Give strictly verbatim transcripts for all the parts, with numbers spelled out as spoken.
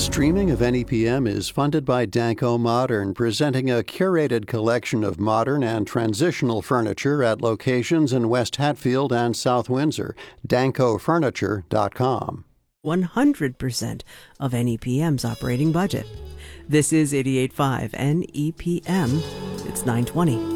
Streaming of N E P M is funded by Danco Modern, presenting a curated collection of modern and transitional furniture at locations in West Hatfield and South Windsor. danco furniture dot com. one hundred percent of N E P M's operating budget. This is eighty-eight point five N E P M. It's nine twenty.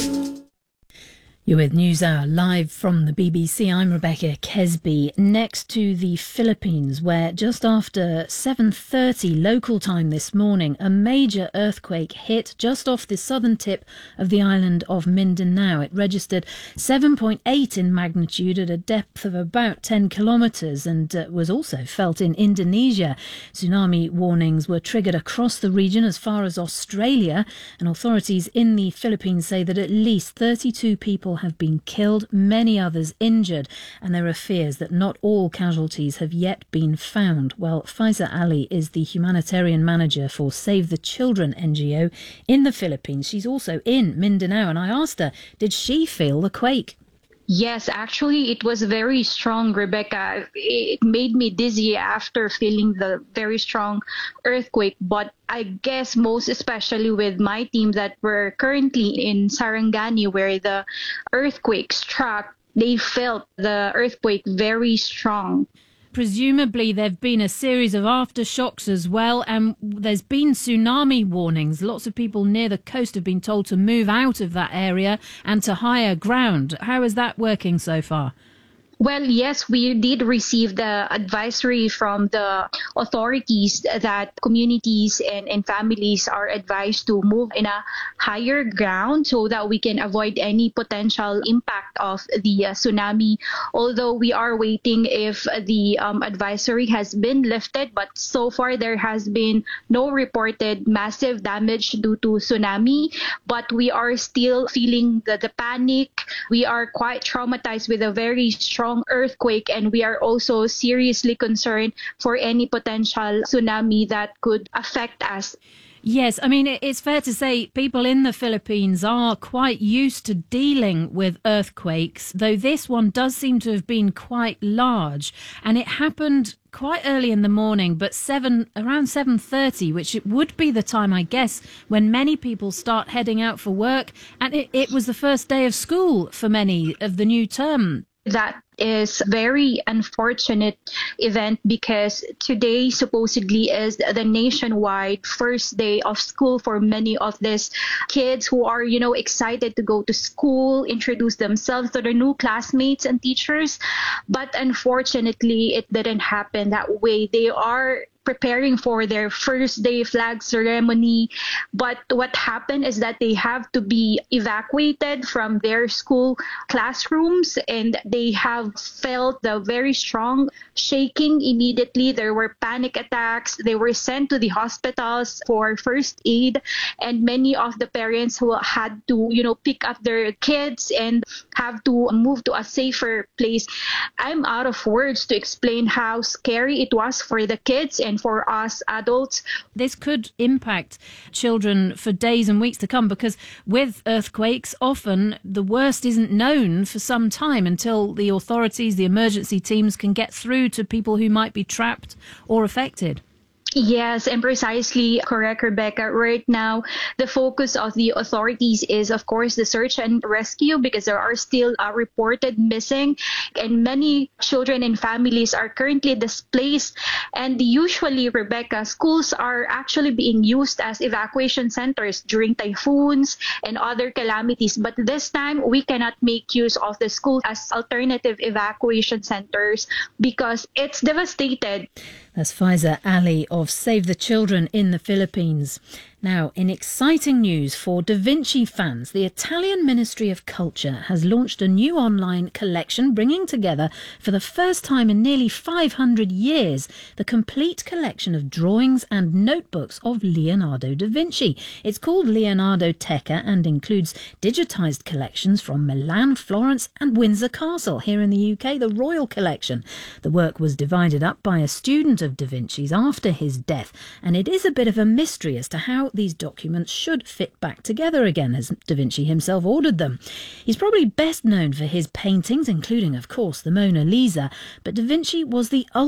You're with NewsHour live from the B B C. I'm Rebecca Kesby. Next to the Philippines, where just after seven thirty local time this morning, a major earthquake hit just off the southern tip of the island of Mindanao. It registered seven point eight in magnitude at a depth of about ten kilometres and uh, was also felt in Indonesia. Tsunami warnings were triggered across the region as far as Australia, and authorities in the Philippines say that at least thirty-two people have been killed, many others injured, and there are fears that not all casualties have yet been found. Well, Faiza Ali is the humanitarian manager for Save the Children N G O in the Philippines. She's also in Mindanao, and I asked her, did she feel the quake? Yes, actually, it was very strong, Rebecca. It made me dizzy after feeling the very strong earthquake. But I guess most especially with my team that were currently in Sarangani, where the earthquake struck, they felt the earthquake very strong. Presumably there have been a series of aftershocks as well, and there's been tsunami warnings. Lots of people near the coast have been told to move out of that area and to higher ground. How is that working so far? Well, yes, we did receive the advisory from the authorities that communities and, and families are advised to move in a higher ground so that we can avoid any potential impact of the uh, tsunami. Although we are waiting if the um, advisory has been lifted, but so far there has been no reported massive damage due to tsunami. But we are still feeling the, the panic. We are quite traumatized with a very strong earthquake, and we are also seriously concerned for any potential tsunami that could affect us. Yes, I mean, it's fair to say people in the Philippines are quite used to dealing with earthquakes, though this one does seem to have been quite large, and it happened quite early in the morning, but seven around seven thirty, which it would be the time, I guess, when many people start heading out for work, and it, it was the first day of school for many of the new term. That is very unfortunate event because today supposedly is the nationwide first day of school for many of these kids who are, you know, excited to go to school, introduce themselves to their new classmates and teachers. But unfortunately, it didn't happen that way. They are preparing for their first day flag ceremony. But what happened is that they have to be evacuated from their school classrooms, and they have felt the very strong shaking immediately. There were panic attacks. They were sent to the hospitals for first aid, and many of the parents who had to, you know, pick up their kids and have to move to a safer place. I'm out of words to explain how scary it was for the kids and for us adults. This could impact children for days and weeks to come, because with earthquakes, often the worst isn't known for some time until the authorities, the emergency teams can get through to people who might be trapped or affected. Yes, and precisely correct, Rebecca. Right now, the focus of the authorities is, of course, the search and rescue, because there are still uh, reported missing, and many children and families are currently displaced. And usually, Rebecca, schools are actually being used as evacuation centers during typhoons and other calamities. But this time, we cannot make use of the school as alternative evacuation centers because it's devastated. That's Faiza Ali of Save the Children in the Philippines. Now, in exciting news for Da Vinci fans, the Italian Ministry of Culture has launched a new online collection bringing together, for the first time in nearly five hundred years, the complete collection of drawings and notebooks of Leonardo da Vinci. It's called Leonardoteca and includes digitised collections from Milan, Florence and Windsor Castle. Here in the U K, the Royal Collection. The work was divided up by a student of Da Vinci's after his death, and it is a bit of a mystery as to how these documents should fit back together again, as Da Vinci himself ordered them. He's probably best known for his paintings, including, of course, the Mona Lisa, but Da Vinci was the